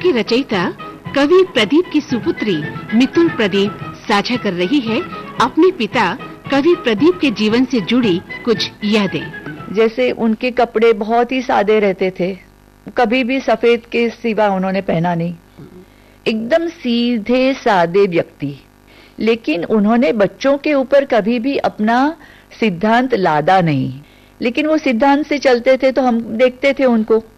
की रचयिता कवि प्रदीप की सुपुत्री मितुल प्रदीप साझा कर रही है अपने पिता कवि प्रदीप के जीवन से जुड़ी कुछ यादें। जैसे उनके कपड़े बहुत ही सादे रहते थे, कभी भी सफेद के सिवा उन्होंने पहना नहीं, एकदम सीधे सादे व्यक्ति। लेकिन उन्होंने बच्चों के ऊपर कभी भी अपना सिद्धांत लादा नहीं, लेकिन वो सिद्धांत से चलते थे तो हम देखते थे उनको।